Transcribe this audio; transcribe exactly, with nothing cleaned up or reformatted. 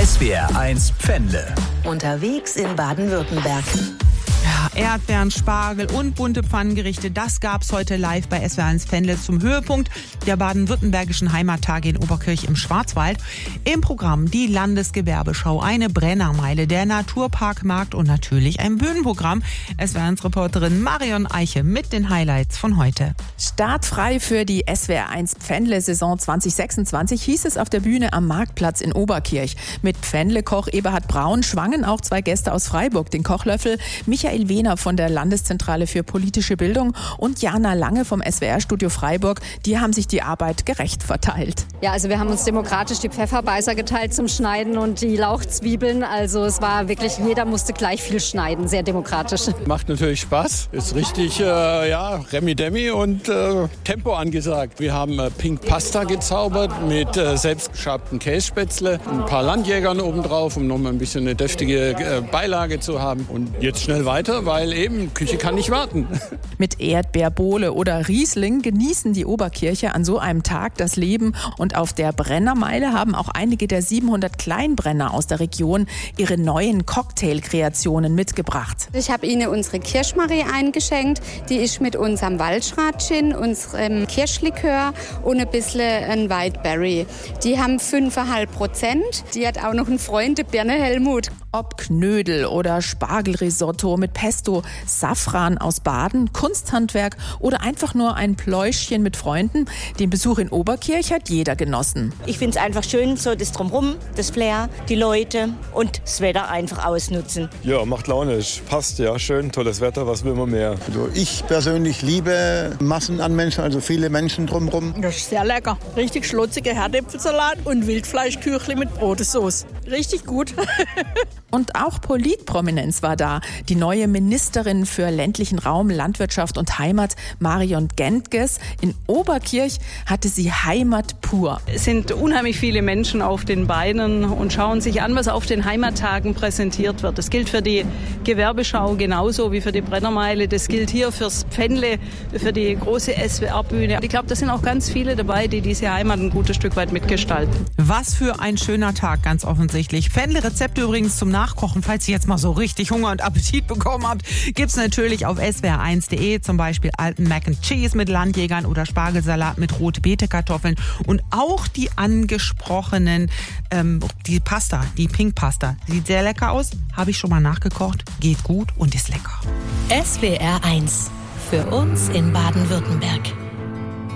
S W R eins Pfändle. Unterwegs in Baden-Württemberg. Ja, Erdbeeren, Spargel und bunte Pfannengerichte, das gab's heute live bei S W R eins Pfändle zum Höhepunkt der baden-württembergischen Heimattage in Oberkirch im Schwarzwald. Im Programm die Landesgewerbeschau, eine Brennermeile, der Naturparkmarkt und natürlich ein Bühnenprogramm. S W R eins Reporterin Marion Eiche mit den Highlights von heute. Startfrei für die S W R eins Pfändle-Saison zwanzig sechsundzwanzig hieß es auf der Bühne am Marktplatz in Oberkirch. Mit Pfändle-Koch Eberhard Braun schwangen auch zwei Gäste aus Freiburg den Kochlöffel. Michael Wehner von der Landeszentrale für politische Bildung und Jana Lange vom S W R-Studio Freiburg, die haben sich die Arbeit gerecht verteilt. Ja, also wir haben uns demokratisch die Pfefferbeißer geteilt zum Schneiden und die Lauchzwiebeln. Also es war wirklich, jeder musste gleich viel schneiden, sehr demokratisch. Macht natürlich Spaß, ist richtig, äh, ja, Remi-Demi und äh, Tempo angesagt. Wir haben äh, Pink Pasta gezaubert mit äh, selbstgeschabten Kässpätzle, ein paar Landjägern obendrauf, um nochmal ein bisschen eine deftige äh, Beilage zu haben. Und jetzt schnell weiter, weil eben Küche kann nicht warten. Mit Erdbeerbohle oder Riesling genießen die Oberkircher an so einem Tag das Leben. Und auf der Brennermeile haben auch einige der siebenhundert Kleinbrenner aus der Region ihre neuen Cocktailkreationen mitgebracht. Ich habe Ihnen unsere Kirschmarie eingeschenkt. Die ist mit unserem Waldschrat-Gin, unserem Kirschlikör und ein bisschen ein Whiteberry. Die haben fünf Komma fünf Prozent. Die hat auch noch einen Freund, der Birne Helmut. Ob Knödel oder Spargelrisotto mit Pesto, Safran aus Baden, Kunsthandwerk oder einfach nur ein Pläuschchen mit Freunden, den Besuch in Oberkirch hat jeder genossen. Ich finde es einfach schön, so das Drumherum, das Flair, die Leute und das Wetter einfach ausnutzen. Ja, macht Laune, passt, ja, schön, tolles Wetter, was will man mehr? Also ich persönlich liebe Massen an Menschen, also viele Menschen drumherum. Das ist sehr lecker, richtig schlotzige Herdäpfelsalat und Wildfleischküchli mit Brodesauce. Richtig gut. Und auch Politprominenz war da. Die neue Ministerin für ländlichen Raum, Landwirtschaft und Heimat, Marion Gentges. In Oberkirch hatte sie Heimat pur. Es sind unheimlich viele Menschen auf den Beinen und schauen sich an, was auf den Heimattagen präsentiert wird. Das gilt für die Gewerbeschau genauso wie für die Brennermeile. Das gilt hier fürs Pfändle, für die große S W R-Bühne. Ich glaube, da sind auch ganz viele dabei, die diese Heimat ein gutes Stück weit mitgestalten. Was für ein schöner Tag, ganz offensichtlich. Pfändle-Rezepte übrigens zum Nachkochen, falls ihr jetzt mal so richtig Hunger und Appetit bekommen habt, gibt's natürlich auf S W R eins punkt de, zum Beispiel alten Mac and Cheese mit Landjägern oder Spargelsalat mit Rot-Beete-Kartoffeln und auch die angesprochenen, ähm, die Pasta, die Pink Pasta. Sieht sehr lecker aus, habe ich schon mal nachgekocht, geht gut und ist lecker. S W R eins. Für uns in Baden-Württemberg.